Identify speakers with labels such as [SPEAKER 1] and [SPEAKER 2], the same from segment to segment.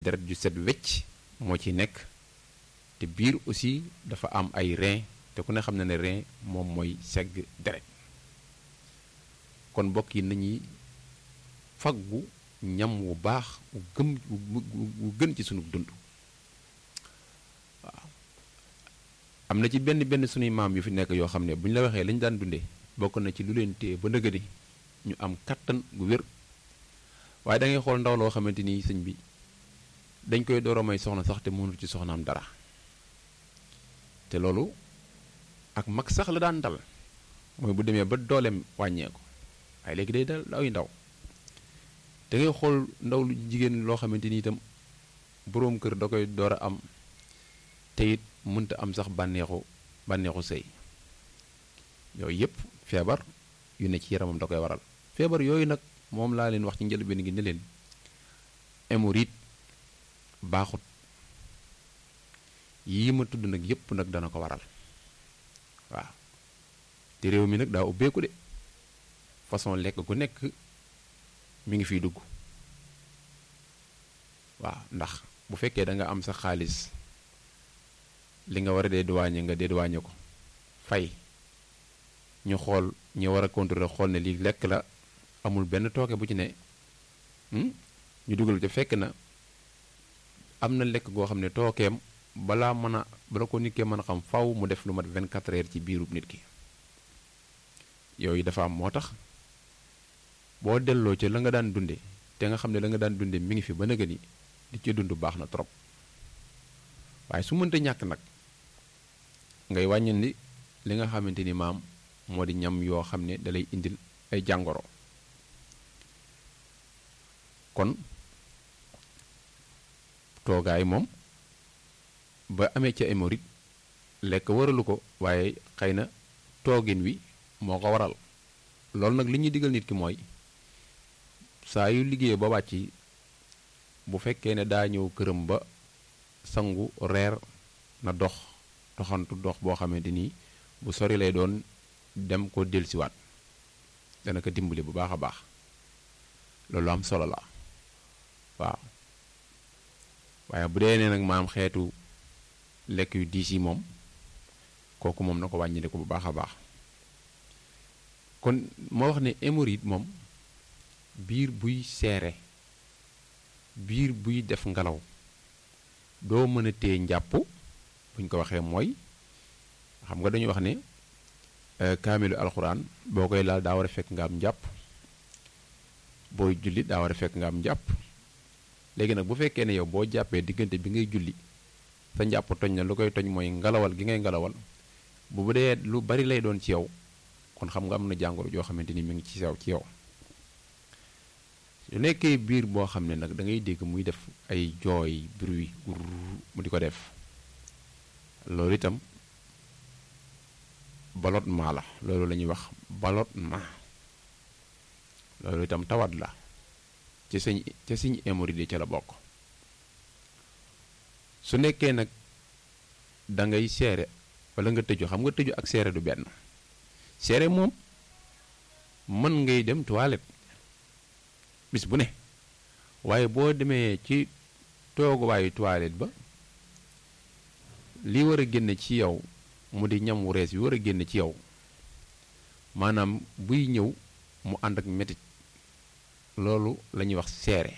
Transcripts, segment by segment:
[SPEAKER 1] deret ju set wecc moo ci nekk te biir aussi dafa am ay rein te ku ne xam na ne rein moom mooy segg deret kon mbokk yi nañuy faggu ñam wu baax wu gën ci sunu dund waaw am na ci benn sunuy maam yu fi nekk yoo xam ne bu ñu la waxee lañu daan dundee bokk na ci lu leen téye ba nëgëni ñu am kattan gu wér waaye da ngay xool ndaw loo xamante ni sëñ bi dañ koy door a may soxna sax te mënul ci soxnaam dara te loolu ak mag sax la daan dal mooy bu demee ba dooleem wàññeeku waaye léegi day dal ay ndaw da ngay xool ndaw lu jigéen loo xamante ni itam boroom kër da koy door a am te it mënta am sax bànneexu sëy yooyu yëpp feebar yu ne ci yaramam da koy waral feebar yooyu nag moom laa leen wax ci njëlbéen gi ne leen hémorroïde baaxut yii ma tudd nag yëpp nag dana ko waral waaw te réew mi nag daa ubbeeku de façon lekk gu nekk mi ngi fiy dugg waaw ndax bu fekkee da nga am sa xaalis li nga war a dédouaner nga dédouaner ko fay ñu xool ñu war a contrôler xool ne lii lekk la amul benn tooke bu ci ne ñu dugal ca fekk na am na lekk goo xam ne tookeem bala ko nit kee mën a xam faw mu def lu mat 24 heures ci biirub nit ki yooyu dafa am moo tax boo delloo ca la nga daan dunde te nga xam ne la nga daan dunde mi ngi fi ba nëga ni di ci dund baax na trop waaye su mënta ñàkk nag ngay wàññandi li nga xamante ni maam moo di ñam yoo xam ne dalay indil ay jàngoro kon toogaay moom ba amee ca hémorroïde lekk waralu ko waaye xëy na toogin wi moo ko waral loolu nag li ñuy digal nit ki mooy saa yu liggéey ba wàcc bu fekkee ne daa ñëw këram ba sangu reer na doxantu dox boo xamante ni bu sori lay doon dem ko dellusiwaat dana ko dimbali bu baax a baax loolu am solo la waaw waaye bu dee ne nag maam xeetu lekk yu diis yi moom kooku moom na ko wàññi ko bu baax a baax kon moo wax ne hémorroïde moom biir buy seere biir buy def ngelaw doo mën a téye njàpp buñ ko waxee mooy xam nga dañuy wax ne kaamilu alxuraan boo koy laal daa war a fekk nga am njàpp booy julli daa war a fekk nga am njàpp léegi nag bu fekkee ne yow boo jàppee diggante bi ngay julli sa njàpp toñ na lu koy toñ mooy ngalawal gi ngay ngalawal bu dee lu bari lay doon ci yow kon xam nga am na jàngoro joo xamante ni mi ngi ci yow su nekkee biir boo xam ne nag da ngay dégg muy def ay jooy bruit mu di ko def loolu itam ballonnement la loolu la ñuy wax ballonnement loolu itam tawat la ci siñ hémorroïde ca la bokk su nekkee nag da ngay seere wala nga tëju xam nga tëju ak seere du benn seere moom mën ngay dem toilette bis bu ne waaye boo demee ci tooguwaayu toilette ba li war a génn ci yow mu di ñam wu rees bi war a génn ci yow maanaam buy ñëw mu ànd ak metit loolu la ñuy wax seere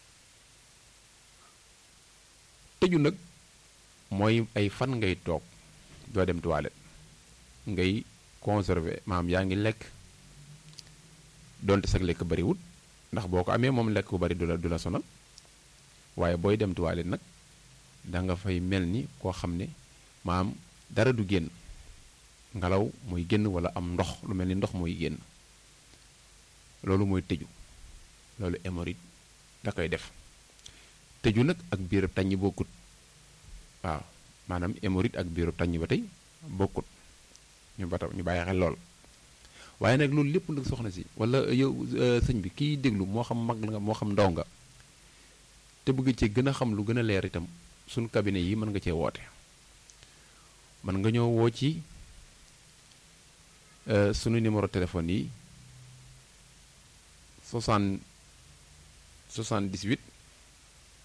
[SPEAKER 1] tëju nag mooy ay fan ngay toog doo dem toilette ngay conserver maanaam yaa ngi lekk donte sax lekk bariwut ndax boo ko amee moom lekk bu bari du la sonal waaye booy dem toilette nag da nga fay mel ni koo xam ne maanaam dara du génn ngelaw mooy génn wala am ndox lu mel ni ndox mooy génn loolu mooy tëju loolu hémorroïde da koy def tëju nag ak biirab tàññi bokkut waaw maanaam hémorroïde ak biirab tàññi ba tey bokkut ñu bàyyi xel lool waaye nag loolu lépp nag soxna si wala yow sëñ bi kiy déglu moo xam mag nga moo xam ndaw nga te bëgg ci gën a xam lu gën a leer itam suñ cabinet yi mën nga cee woote mën nga ñëw woo ci sunu numéro téléphone yi 78